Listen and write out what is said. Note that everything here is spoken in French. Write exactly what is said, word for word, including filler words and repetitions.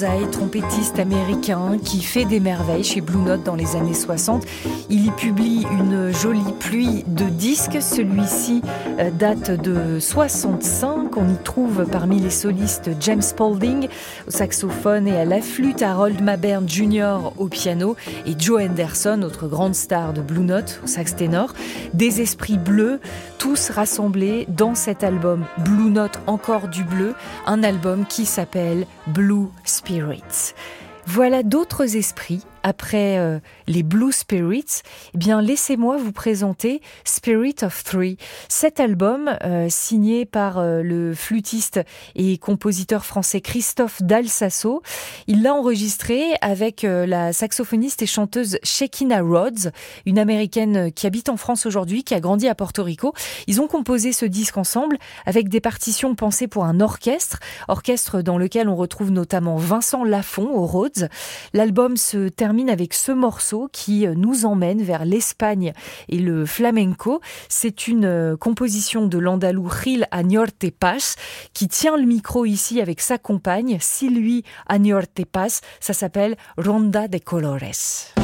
Trompettiste américain qui fait des merveilles chez Blue Note dans les années soixante. Il y publie une jolie pluie de disques. Celui-ci date de soixante-cinq. On y trouve parmi les solistes James Spaulding au saxophone et à la flûte, Harold Mabern junior au piano et Joe Henderson, autre grande star de Blue Note au sax ténor. Des esprits bleus, tous rassemblés dans cet album Blue Note, encore du bleu, un album qui s'appelle Blue Spirits. Voilà d'autres esprits. Après euh, les Blue Spirits, eh bien laissez-moi vous présenter Spirit of Three. Cet album, euh, signé par euh, le flûtiste et compositeur français Christophe Dalsasso, il l'a enregistré avec euh, la saxophoniste et chanteuse Shekinah Rhodes, une américaine qui habite en France aujourd'hui, qui a grandi à Porto Rico. Ils ont composé ce disque ensemble avec des partitions pensées pour un orchestre, orchestre dans lequel on retrouve notamment Vincent Lafont au Rhodes. L'album se termine avec ce morceau qui nous emmène vers l'Espagne et le flamenco. C'est une composition de l'andalou Gil Añorte Paz qui tient le micro ici avec sa compagne Sylvie Añorte Paz. Ça s'appelle Ronda de Colores.